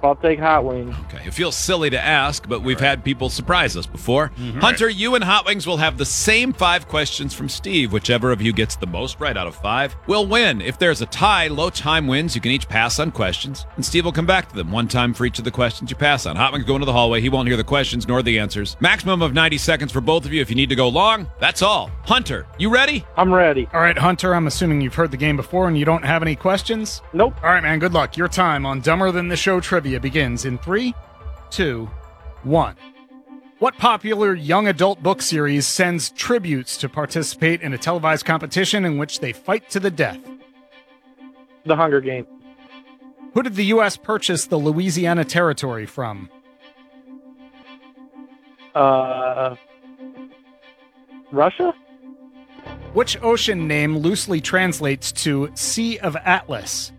I'll take Hot Wings. Okay, it feels silly to ask, but we've had people surprise us before. Hunter, you and Hot Wings will have the same 5 questions from Steve. Whichever of you gets the most right out of 5 will win. If there's a tie, low time wins. You can each pass on questions, and Steve will come back to them. 1 time for each of the questions you pass on. Hot Wings go into the hallway. He won't hear the questions nor the answers. Maximum of 90 seconds for both of you. If you need to go long, that's all. Hunter, you ready? I'm ready. All right, Hunter, I'm assuming you've heard the game before and you don't have any questions? Nope. All right, man, good luck. Your time on Dumber Than the Show trivia begins in 3, 2, 1. What popular young adult book series sends tributes to participate in a televised competition in which they fight to the death? The Hunger Games. Who did the U.S. purchase the Louisiana Territory from? Russia? Which ocean name loosely translates to Sea of Atlas?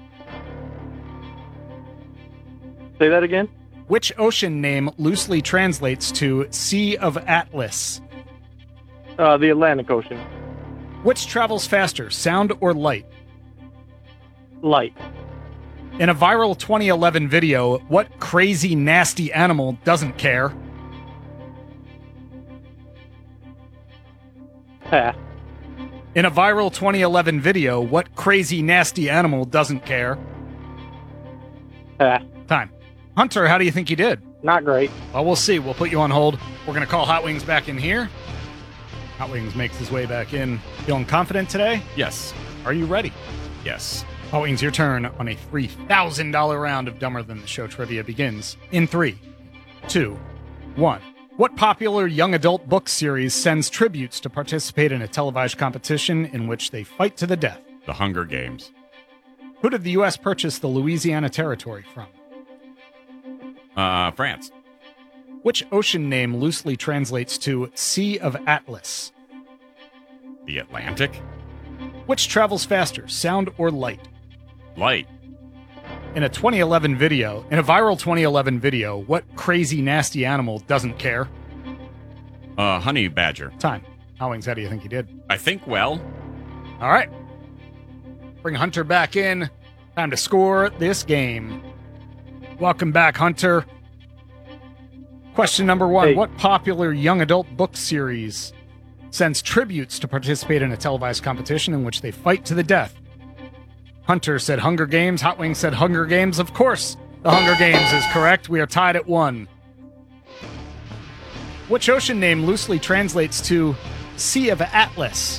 Say that again? Which ocean name loosely translates to Sea of Atlas? The Atlantic Ocean. Which travels faster, sound or light? Light. In a viral 2011 video, what crazy, nasty animal doesn't care? Pass. In a viral 2011 video, what crazy, nasty animal doesn't care? Pass. Time. Hunter, how do you think you did? Not great. Well, we'll see. We'll put you on hold. We're going to call Hot Wings back in here. Hot Wings makes his way back in. Feeling confident today? Yes. Are you ready? Yes. Hot Wings, your turn on a $3,000 round of Dumber Than the Show trivia begins in 3, 2, 1. What popular young adult book series sends tributes to participate in a televised competition in which they fight to the death? The Hunger Games. Who did the U.S. purchase the Louisiana Territory from? France. Which ocean name loosely translates to Sea of Atlas? The Atlantic. Which travels faster, sound or light? Light. In a viral 2011 video, what crazy, nasty animal doesn't care? Honey badger. Time. Hot Wings, how do you think you did? I think well. All right. Bring Hunter back in. Time to score this game. Welcome back, Hunter. Question number 1. Hey. What popular young adult book series sends tributes to participate in a televised competition in which they fight to the death? Hunter said Hunger Games. Hot Wings said Hunger Games. Of course, the Hunger Games is correct. We are tied at 1. Which ocean name loosely translates to Sea of Atlas?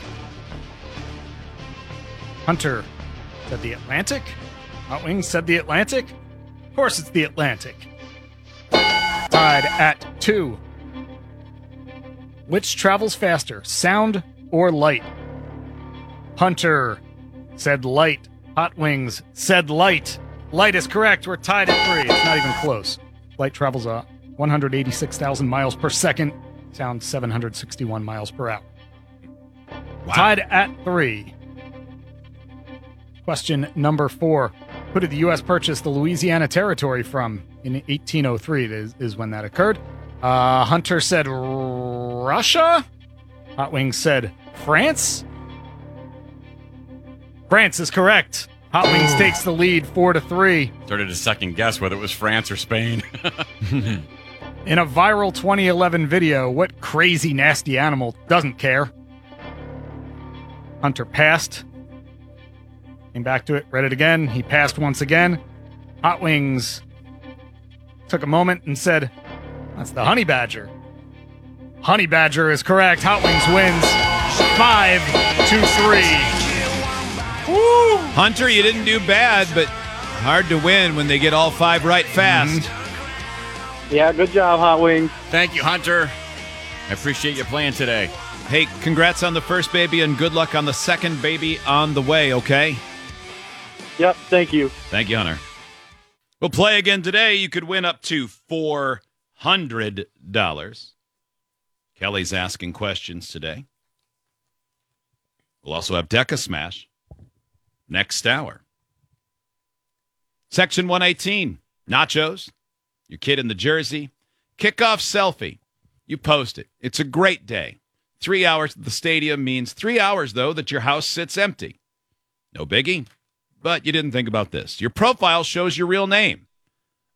Hunter said the Atlantic. Hot Wings said the Atlantic. Of course, it's the Atlantic. Tied at 2. Which travels faster, sound or light? Hunter said light. Hot Wings said light. Light is correct. We're tied at 3. It's not even close. Light travels 186,000 miles per second. Sound 761 miles per hour. Wow. Tied at 3. Question number 4. Who did the U.S. purchase the Louisiana Territory from? In 1803 is when that occurred. Hunter said Russia. Hot Wings said France. France is correct. Hot Wings takes the lead 4-3. Started to second guess whether it was France or Spain. In a viral 2011 video, what crazy, nasty animal doesn't care? Hunter passed. Came back to it, read it again. He passed once again. Hot Wings took a moment and said, that's the honey badger. Honey badger is correct. Hot Wings wins 5-3. Woo! Hunter, you didn't do bad, but hard to win when they get all 5 right fast. Yeah, good job, Hot Wings. Thank you, Hunter. I appreciate you playing today. Hey, congrats on the first baby and good luck on the second baby on the way, okay? Yep, thank you. Thank you, Hunter. We'll play again today. You could win up to $400. Kelly's asking questions today. We'll also have Deca Smash next hour. Section 118, nachos, your kid in the jersey, kickoff selfie. You post it. It's a great day. 3 hours at the stadium means 3 hours, though, that your house sits empty. No biggie. But you didn't think about this. Your profile shows your real name.